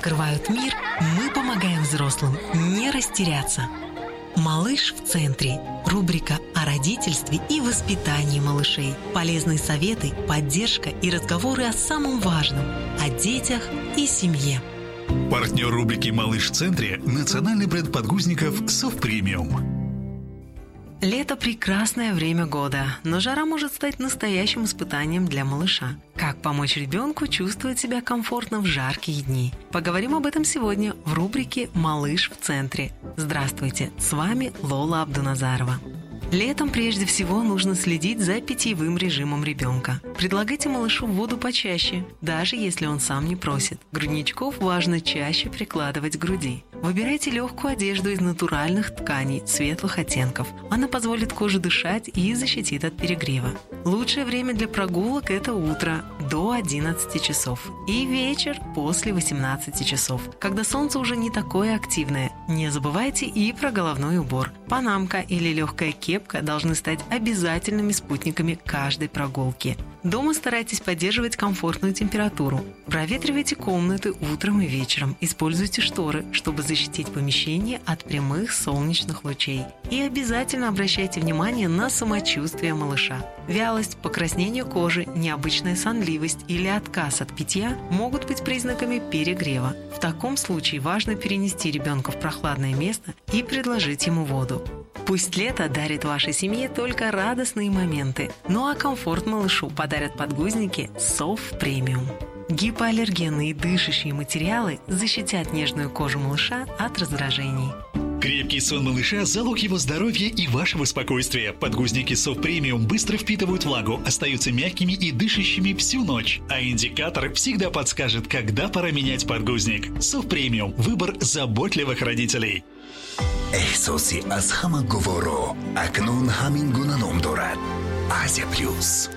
открывают мир, мы помогаем взрослым не растеряться. «Малыш в центре» – рубрика о родительстве и воспитании малышей. Полезные советы, поддержка и разговоры о самом важном – о детях и семье. Партнер рубрики «Малыш в центре» – национальный бренд подгузников «Совпремиум». Лето – прекрасное время года, но жара может стать настоящим испытанием для малыша. Как помочь ребенку чувствовать себя комфортно в жаркие дни? Поговорим об этом сегодня в рубрике «Малыш в центре». Здравствуйте, с вами Лола Абдуназарова. Летом прежде всего нужно следить за питьевым режимом ребенка. Предлагайте малышу воду почаще, даже если он сам не просит. Грудничков важно чаще прикладывать к груди. Выбирайте легкую одежду из натуральных тканей светлых оттенков. Она позволит коже дышать и защитит от перегрева. Лучшее время для прогулок – это утро до 11 часов и вечер после 18 часов, когда солнце уже не такое активное. Не забывайте и про головной убор. Панамка или легкая кепка должны стать обязательными спутниками каждой прогулки. Дома старайтесь поддерживать комфортную температуру. Проветривайте комнаты утром и вечером. Используйте шторы, чтобы защитить помещение от прямых солнечных лучей. И обязательно обращайте внимание на самочувствие малыша. Вялость, покраснение кожи, необычная сонливость или отказ от питья могут быть признаками перегрева. В таком случае важно перенести ребенка в прохладное место и предложить ему воду. Пусть лето дарит вашей семье только радостные моменты, ну а комфорт малышу подарят подгузники «Совпремиум». Гипоаллергенные дышащие материалы защитят нежную кожу малыша от раздражений. Крепкий сон малыша – залог его здоровья и вашего спокойствия. Подгузники «Совпремиум» быстро впитывают влагу, остаются мягкими и дышащими всю ночь. А индикатор всегда подскажет, когда пора менять подгузник. «Совпремиум» – выбор заботливых родителей. احساسی از همه گوارا اکنون همین گونه نام دارد. آزیا پلوس.